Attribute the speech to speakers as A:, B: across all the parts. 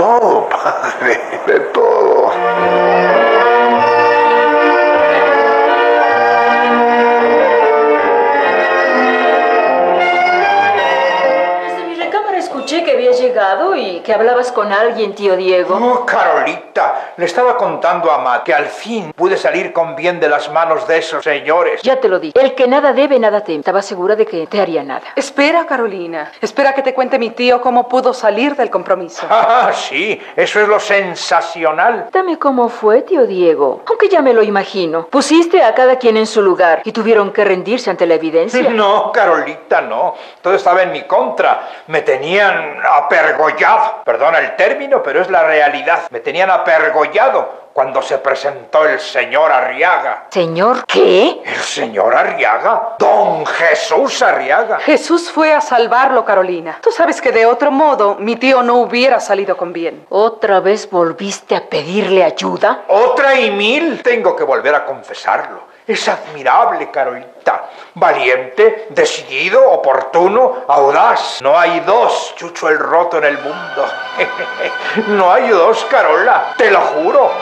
A: todo, padre, de todo.
B: Escuché que habías llegado y que hablabas con alguien, tío Diego.
C: Oh, Carolita, le estaba contando a Matt que al fin pude salir con bien de las manos de esos señores.
B: Ya te lo dije. El que nada debe, nada teme. Estaba segura de que te haría nada.
D: Espera, Carolina. Espera que te cuente mi tío cómo pudo salir del compromiso.
C: Ah, sí, eso es lo sensacional.
B: Dame cómo fue, tío Diego. Aunque ya me lo imagino. Pusiste a cada quien en su lugar y tuvieron que rendirse ante la evidencia.
C: No, Carolita, no. Todo estaba en mi contra. Me tenían apergollado. Perdona el término, pero es la realidad. Me tenían apergollado cuando se presentó el señor Arriaga.
B: ¿Señor qué?
C: ¿El señor Arriaga? ¡Don Jesús Arriaga!
D: Jesús fue a salvarlo, Carolina. Tú sabes que de otro modo mi tío no hubiera salido con bien.
B: ¿Otra vez volviste a pedirle ayuda?
C: Otra y mil. Tengo que volver a confesarlo. Es admirable, Carolita. Valiente, decidido, oportuno, audaz. No hay dos, Chucho el Roto, en el mundo. No hay dos, Carola, te lo juro.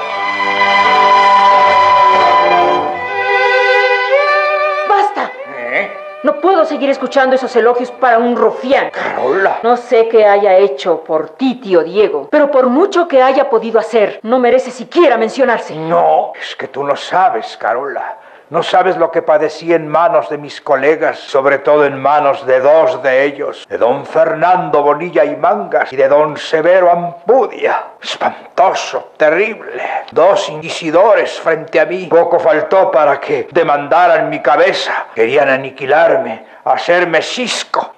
B: ¡Basta! No puedo seguir escuchando esos elogios para un rufián.
C: Carola.
B: No sé qué haya hecho por ti, tío Diego, pero por mucho que haya podido hacer, no merece siquiera mencionarse.
C: No, es que tú no sabes, Carola. No sabes lo que padecí en manos de mis colegas, sobre todo en manos de dos de ellos, de don Fernando Bonilla y Mangas y de don Severo Ampudia. Espantoso, terrible. Dos inquisidores frente a mí. Poco faltó para que demandaran mi cabeza. Querían aniquilarme, hacerme cisco.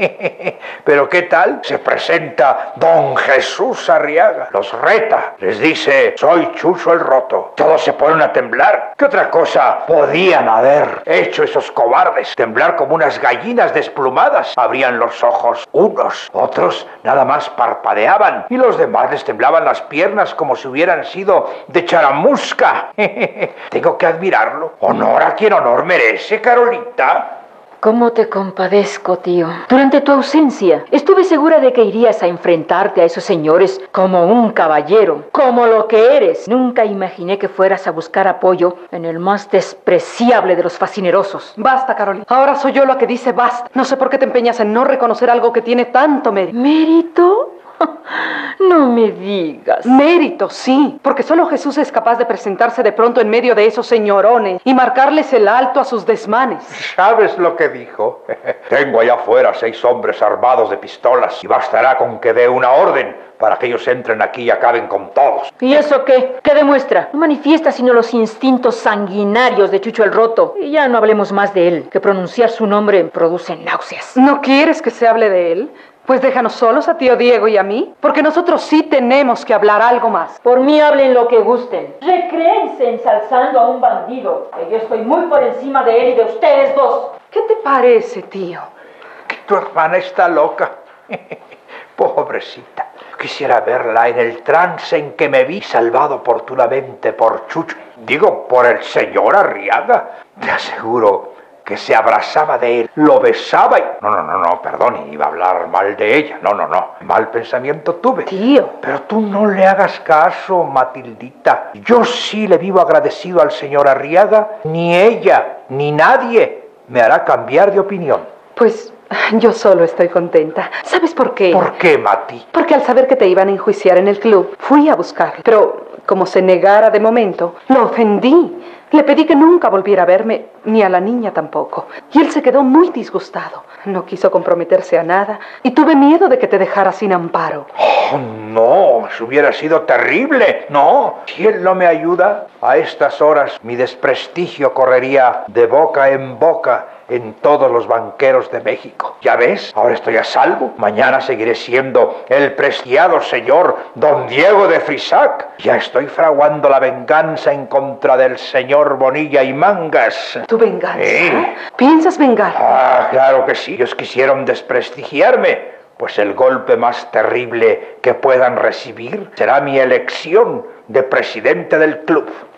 C: Pero ¿qué tal? Se presenta don Jesús Arriaga, los reta, les dice: soy Chucho el Roto. Todos se ponen a temblar. ¿Qué otra cosa podían haber hecho esos cobardes? Temblar como unas gallinas desplumadas. Abrían los ojos unos, otros nada más parpadeaban y los demás les temblaban las piernas como si hubieran sido de charamusca. Tengo que admirarlo. Honor a quien honor merece, Carolita.
B: ¿Cómo te compadezco, tío? Durante tu ausencia, estuve segura de que irías a enfrentarte a esos señores como un caballero, como lo que eres. Nunca imaginé que fueras a buscar apoyo en el más despreciable de los fascinerosos.
D: Basta, Carolina. Ahora soy yo la que dice basta. No sé por qué te empeñas en no reconocer algo que tiene tanto mérito.
B: ¿Mérito? No me digas.
D: Mérito, sí, porque solo Jesús es capaz de presentarse de pronto en medio de esos señorones y marcarles el alto a sus desmanes.
C: ¿Sabes lo que dijo? Tengo allá afuera 6 hombres armados de pistolas y bastará con que dé una orden para que ellos entren aquí y acaben con todos.
B: ¿Y eso qué? ¿Qué demuestra? No manifiesta sino los instintos sanguinarios de Chucho el Roto. Y ya no hablemos más de él, que pronunciar su nombre produce náuseas.
D: ¿No quieres que se hable de él? Pues déjanos solos a tío Diego y a mí, porque nosotros sí tenemos que hablar algo más.
B: Por mí hablen lo que gusten. Recréense ensalzando a un bandido, que yo estoy muy por encima de él y de ustedes dos.
D: ¿Qué te parece, tío?
C: Que tu hermana está loca. Pobrecita. Quisiera verla en el trance en que me vi salvado oportunamente por Chucho. Digo, por el señor Arriaga. Te aseguro que se abrazaba de él, lo besaba y... No, perdón, iba a hablar mal de ella. No, mal pensamiento tuve.
D: Tío.
C: Pero tú no le hagas caso, Matildita. Yo sí le vivo agradecido al señor Arriaga. Ni ella, ni nadie me hará cambiar de opinión.
D: Pues yo solo estoy contenta. ¿Sabes por qué?
C: ¿Por qué, Mati?
D: Porque al saber que te iban a enjuiciar en el club, fui a buscarlo. Pero como se negara de momento, lo ofendí. Le pedí que nunca volviera a verme, ni a la niña tampoco. Y él se quedó muy disgustado. No quiso comprometerse a nada y tuve miedo de que te dejara sin amparo.
C: Oh, no, eso hubiera sido terrible. No, si él no me ayuda, a estas horas mi desprestigio correría de boca en boca en todos los banqueros de México. ¿Ya ves? Ahora estoy a salvo. Mañana seguiré siendo el prestigiado señor don Diego de Frisac. Ya estoy fraguando la venganza en contra del señor Bonilla y Mangas.
D: ¿Tu venganza? ¿Piensas vengar?
C: Ah, claro que sí. Ellos quisieron desprestigiarme. Pues el golpe más terrible que puedan recibir será mi elección de presidente del club.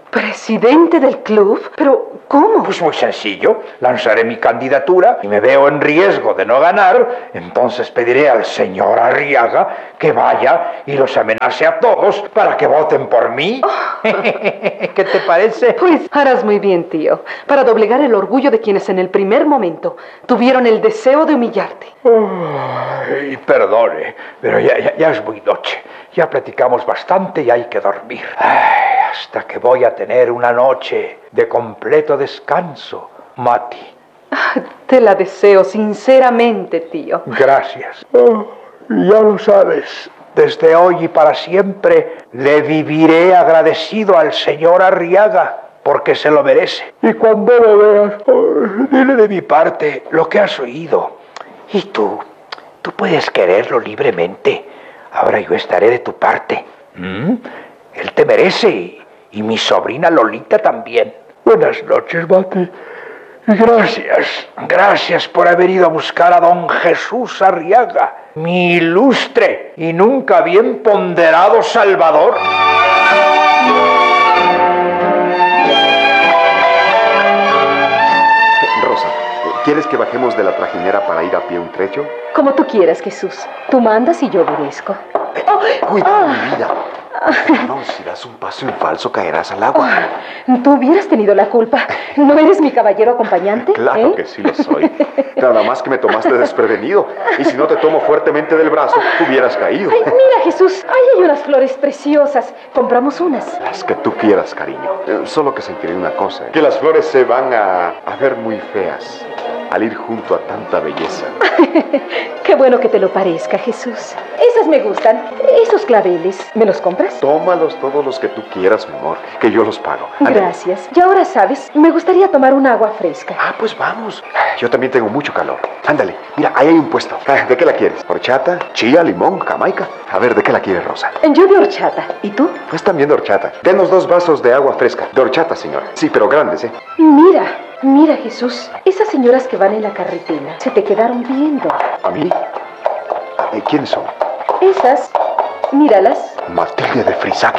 D: ¿Presidente del club? ¿Pero cómo?
C: Pues muy sencillo, lanzaré mi candidatura y me veo en riesgo de no ganar, entonces pediré al señor Arriaga que vaya y los amenace a todos para que voten por mí. ¿Qué te parece?
D: Pues harás muy bien, tío, para doblegar el orgullo de quienes en el primer momento tuvieron el deseo de humillarte.
C: Ay, perdone, pero ya es muy noche. Ya platicamos bastante y hay que dormir. Ay, hasta que voy a tener una noche de completo descanso, Mati.
D: Te la deseo sinceramente, tío.
C: Gracias. Ya lo sabes. Desde hoy y para siempre le viviré agradecido al señor Arriaga porque se lo merece. Y cuando lo veas, dile de mi parte lo que has oído. Y tú puedes quererlo libremente. Ahora yo estaré de tu parte. Él te merece y mi sobrina Lolita también. Buenas noches, Mati. Gracias por haber ido a buscar a don Jesús Arriaga, mi ilustre y nunca bien ponderado Salvador.
A: Rosa, ¿quieres que bajemos de la trajinera para ir a pie un trecho?
B: Como tú quieras, Jesús. Tú mandas y yo obedezco.
A: Cuidado, mi vida. No, si das un paso en falso caerás al agua.
B: Tú hubieras tenido la culpa. ¿No eres mi caballero acompañante?
A: Claro que sí lo soy. Nada más que me tomaste desprevenido. Y si no te tomo fuertemente del brazo, hubieras caído.
B: Ay, mira, Jesús, ahí hay unas flores preciosas. Compramos unas.
A: Las que tú quieras, cariño. Solo que sentiré una cosa. Que las flores se van a ver muy feas al ir junto a tanta belleza.
B: Qué bueno que te lo parezca, Jesús. Esas me gustan. Esos claveles, ¿me los compras?
A: Tómalos todos los que tú quieras, mi amor, que yo los pago. Ándale.
B: Gracias. Y ahora, ¿sabes? Me gustaría tomar un agua fresca.
A: Ah, pues vamos. Yo también tengo mucho calor. Ándale, mira, ahí hay un puesto. ¿De qué la quieres? ¿Horchata? ¿Chía? ¿Limón? ¿Jamaica? A ver, ¿de qué la quieres, Rosa?
B: Yo de horchata. ¿Y tú?
A: Pues también de horchata. Denos 2 vasos de agua fresca. De horchata, señora. Sí, pero grandes, ¿eh?
B: Mira, Jesús. Esas señoras que van en la carretera se te quedaron viendo.
A: ¿A mí? ¿Quiénes son?
B: Esas, míralas.
A: Matilde de Frisac